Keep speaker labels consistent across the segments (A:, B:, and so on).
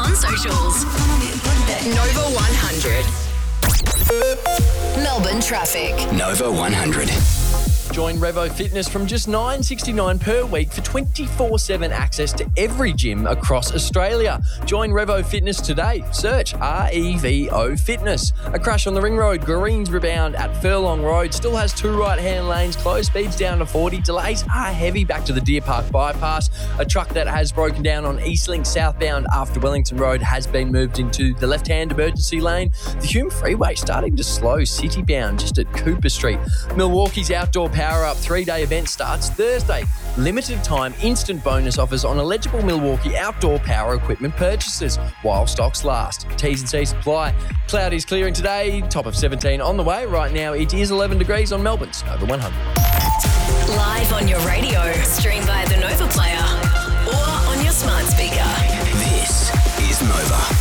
A: on socials. Nova 100. Melbourne traffic.
B: Nova 100.
C: Join Revo Fitness from just $9.69 per week for 24/7 access to every gym across Australia. Join Revo Fitness today. Search REVO Fitness. A crash on the Ring Road. Greens rebound at Furlong Road. Still has two right-hand lanes closed. Speeds down to 40. Delays are heavy back to the Deer Park bypass. A truck that has broken down on Eastlink southbound after Wellington Road has been moved into the left-hand emergency lane. The Hume Freeway starting to slow city-bound just at Cooper Street. Milwaukee's outdoor Power Up 3-day event starts Thursday. Limited time instant bonus offers on eligible Milwaukee outdoor power equipment purchases while stocks last. T's and C's apply. Cloud is clearing today. Top of 17 on the way. Right now it is 11 degrees on Melbourne's Nova 100.
A: Live on your radio. Stream via the Nova Player or on your smart speaker.
B: This is Nova.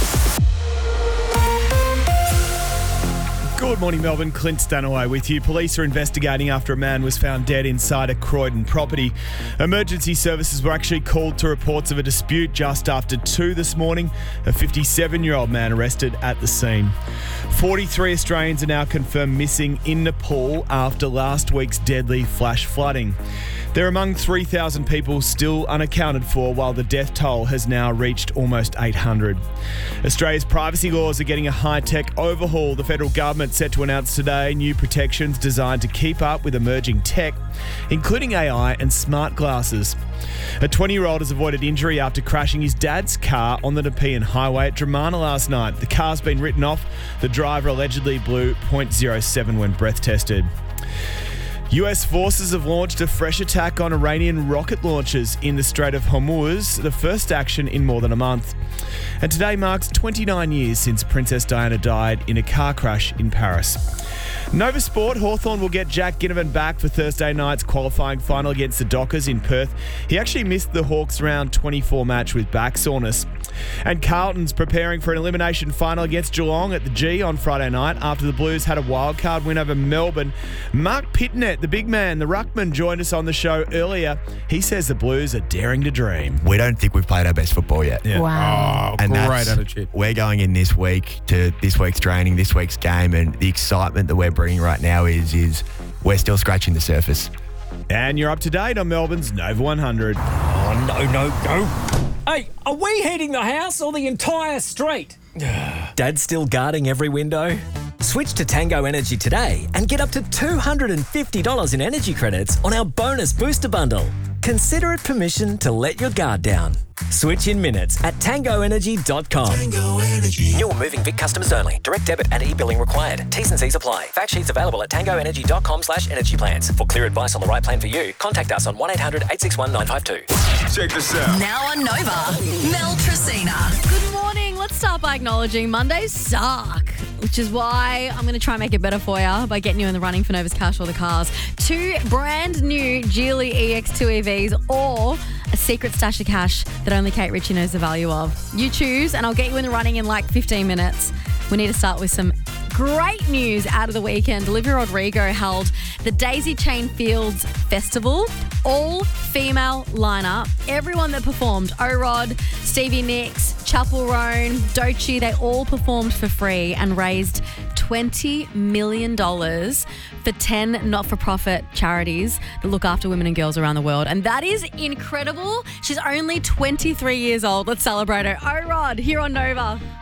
D: Good morning, Melbourne. Clint Stanaway with you. Police are investigating after a man was found dead inside a Croydon property. Emergency services were actually called to reports of a dispute just after 2 this morning. A 57-year-old man arrested at the scene. 43 Australians are now confirmed missing in Nepal after last week's deadly flash flooding. They're among 3,000 people still unaccounted for, while the death toll has now reached almost 800. Australia's privacy laws are getting a high-tech overhaul. The federal government set to announce today new protections designed to keep up with emerging tech, including AI and smart glasses. A 20-year-old has avoided injury after crashing his dad's car on the Nepean Highway at Dramana last night. The car's been written off. The driver allegedly blew .07 when breath tested. US forces have launched a fresh attack on Iranian rocket launchers in the Strait of Hormuz, the first action in more than a month. And today marks 29 years since Princess Diana died in a car crash in Paris. Nova Sport, Hawthorn will get Jack Ginnivan back for Thursday night's qualifying final against the Dockers in Perth. He actually missed the Hawks round 24 match with back soreness. And Carlton's preparing for an elimination final against Geelong at the G on Friday night after the Blues had a wildcard win over Melbourne. Mark Pitnet, the big man, the ruckman, joined us on the show earlier. He says the Blues are daring to dream.
E: We don't think we've played our best football yet.
D: Yeah.
F: Wow.
E: And
F: Great attitude.
E: We're going in this week to this week's training, this week's game, and the excitement that we're bringing right now is we're still scratching the surface.
D: And you're up to date on Melbourne's Nova 100.
G: Oh, no. Hey, are we heating the house or the entire street? Dad's still guarding every window? Switch to Tango Energy today and get up to $250 in energy credits on our bonus booster bundle. Consider it permission to let your guard down. Switch in minutes at tangoenergy.com.
B: Tango Energy.
G: New moving Vic customers only. Direct debit and e-billing required. T's and C's apply. Fact sheets available at tangoenergy.com/energy plans. For clear advice on the right plan for you, contact us on 1-800-861-952.
B: Check this out.
A: Now on Nova, Mel Tracina.
H: Good morning. Let's start by acknowledging Mondays suck, which is why I'm going to try and make it better for you by getting you in the running for Nova's Cash or the Cars. 2 brand new Geely EX2 EVs or a secret stash of cash that only Kate Ritchie knows the value of. You choose, and I'll get you in the running in like 15 minutes. We need to start with some great news out of the weekend. Olivia Rodrigo held the Daisy Chain Fields Festival, all-female lineup. Everyone that performed, O-Rod, Stevie Nicks, Chapel Roan, Doechii, they all performed for free and raised $20 million for 10 not-for-profit charities that look after women and girls around the world. And that is incredible. She's only 23 years old. Let's celebrate her. O-Rod, here on Nova.